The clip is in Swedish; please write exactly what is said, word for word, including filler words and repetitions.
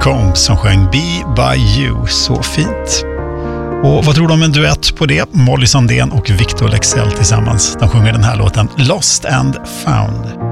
Combs som sjöng Be By You så fint. Och vad tror du om en duett på det? Molly Sandén och Victor Leksell tillsammans. De sjunger den här låten Lost and Found.